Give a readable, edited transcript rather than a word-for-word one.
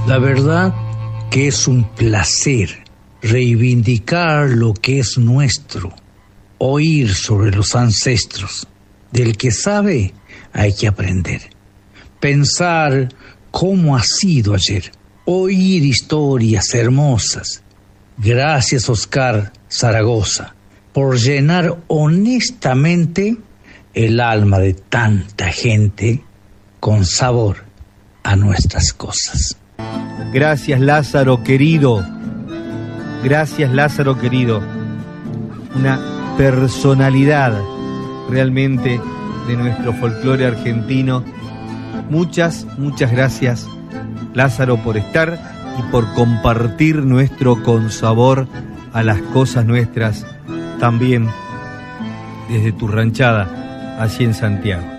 La verdad que es un placer reivindicar lo que es nuestro, oír sobre los ancestros. Del que sabe hay que aprender, pensar cómo ha sido ayer, oír historias hermosas. Gracias, Oscar Zaragoza, por llenar honestamente el alma de tanta gente con sabor a nuestras cosas. Gracias, Lázaro querido. Gracias, Lázaro querido. Una personalidad realmente de nuestro folclore argentino. Muchas gracias, Lázaro, por estar y por compartir nuestro consabor a las cosas nuestras, también desde tu ranchada, allí en Santiago.